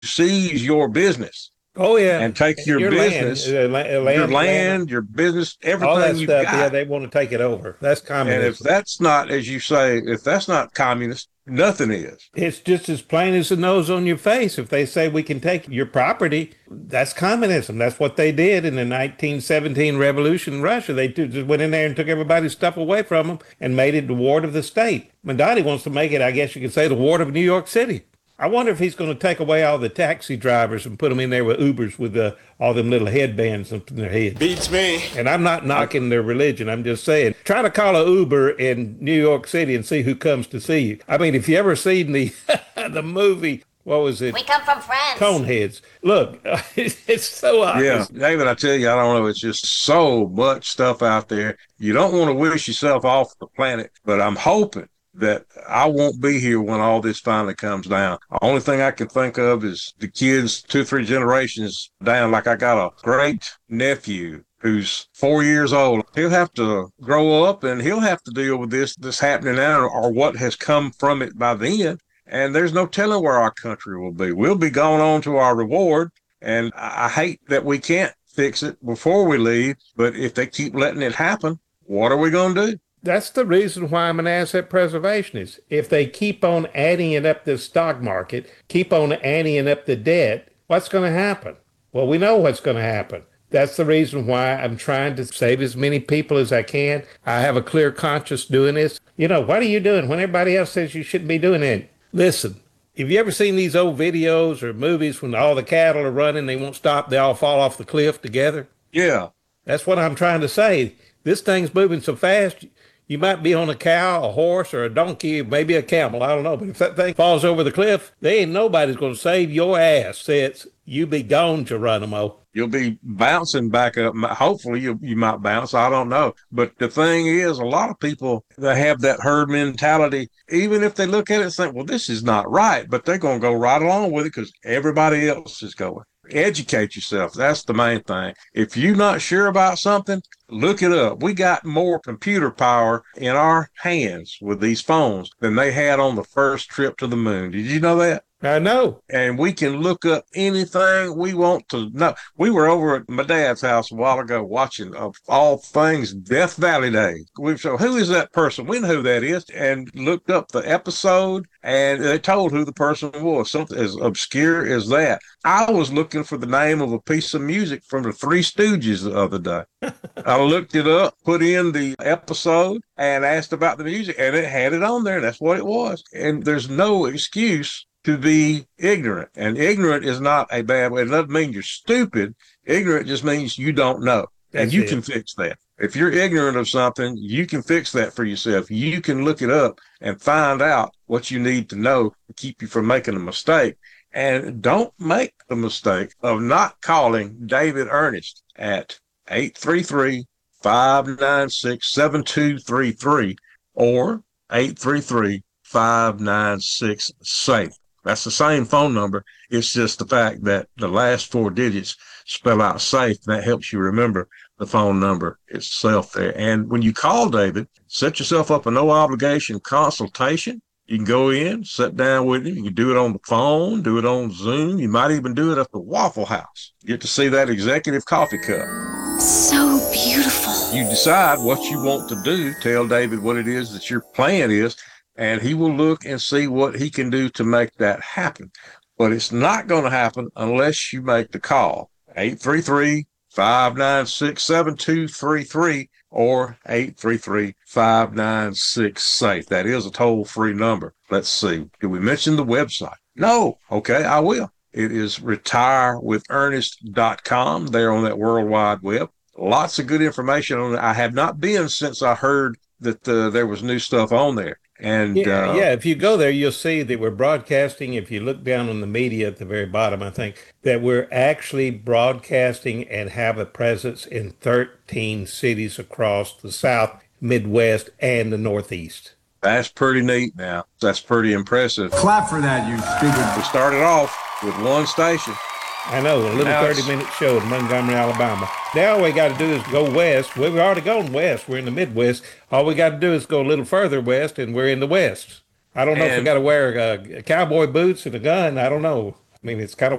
seize your business Oh yeah, and take your your land, business, your land, your business, all that everything you've stuff. Yeah, got. they want to take it over. That's And if communism. that's not, as you say, if that's not communist, nothing is. It's just as plain as the nose on your face. If they say we can take your property, that's communism. That's what they did in the 1917 revolution in Russia. They just went in there and took everybody's stuff away from them and made it the ward of the state. Madani wants to make it, I guess you could say, the ward of New York City. I wonder if he's going to take away all the taxi drivers and put them in there with Ubers with all them little headbands up in their heads. Beats me. And I'm not knocking their religion. I'm just saying, try to call a Uber in New York City and see who comes to see you. I mean, if you ever seen the the movie, what was it? We come from France. Coneheads. Look, it's so Yeah, obvious. David, I tell you, I don't know. It's just so much stuff out there. You don't want to wish yourself off the planet, but I'm hoping that I won't be here when all this finally comes down. The only thing I can think of is the kids 2 or 3 generations down. Like I got a great nephew who's 4 years old. He'll have to grow up and he'll have to deal with this happening now or what has come from it by then. And there's no telling where our country will be. We'll be going on to our reward. And I hate that we can't fix it before we leave. But if they keep letting it happen, what are we going to do? That's the reason why I'm an asset preservationist. If they keep on adding it up the stock market, keep on adding up the debt, what's going to happen? Well, we know what's going to happen. That's the reason why I'm trying to save as many people as I can. I have a clear conscience doing this. You know, what are you doing when everybody else says you shouldn't be doing it? Listen, have you ever seen these old videos or movies when all the cattle are running, they won't stop, they all fall off the cliff together? Yeah. That's what I'm trying to say. This thing's moving so fast, you might be on a cow, a horse, or a donkey, maybe a camel. I don't know. But if that thing falls over the cliff, there ain't nobody's going to save your ass. Since you be gone, Geronimo. You'll be bouncing back up. Hopefully, you might bounce. I don't know. But the thing is, a lot of people, they have that herd mentality. Even if they look at it and think, well, this is not right, but they're going to go right along with it because everybody else is going. Educate yourself. That's the main thing. If you're not sure about something, look it up. We got more computer power in our hands with these phones than they had on the first trip to the moon. Did you know that? I know. And we can look up anything we want to know. We were over at my dad's house a while ago watching, of all things, Death Valley Day. We said, who is that person? We know who that is. And looked up the episode, and they told who the person was, something as obscure as that. I was looking for the name of a piece of music from the Three Stooges the other day. I looked it up, put in the episode, and asked about the music, and it had it on there. That's what it was. And there's no excuse to be ignorant. And ignorant is not a bad way. It doesn't mean you're stupid. Ignorant just means you don't know. And you can fix that. If you're ignorant of something, you can fix that for yourself. You can look it up and find out what you need to know to keep you from making a mistake. And don't make the mistake of not calling David Ernest at 833-596-7233 or 833-596-SAFE. That's the same phone number. It's just the fact that the last 4 digits spell out safe. That helps you remember the phone number itself there. And when you call David, set yourself up a no obligation consultation. You can go in, sit down with him. You can do it on the phone, do it on Zoom. You might even do it at the Waffle House. Get to see that executive coffee cup. So beautiful. You decide what you want to do. Tell David what it is that your plan is, and he will look and see what he can do to make that happen. But it's not going to happen unless you make the call. 833-596-7233 or 833-596-SAFE. That is a toll-free number. Let's see. Did we mention the website? No. Okay, I will. It is retirewithernest.com. There on that World Wide Web. Lots of good information on it. I have not been since I heard that there was new stuff on there. And yeah, if you go there, you'll see that we're broadcasting. If you look down on the media at the very bottom, I think that we're actually broadcasting and have a presence in 13 cities across the South, Midwest, and the Northeast. That's pretty neat now. That's pretty impressive. Clap for that, you stupid. We started off with one station. I know, a little 30-minute show in Montgomery, Alabama. Now all we got to do is go west. We've already gone west. We're in the Midwest. All we got to do is go a little further west, and we're in the West. I don't know if we got to wear cowboy boots and a gun. I don't know. I mean, it's kind of